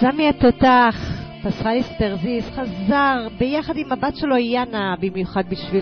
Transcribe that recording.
סמי התותח, פסחלי סטרזיס, חזר ביחד עם הבת שלו יאנה, במיוחד בשביל